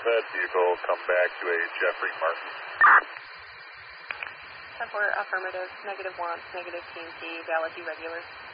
that vehicle come back to a Jeffrey Martin. 10-4 affirmative, -1, -TNT, valid irregular.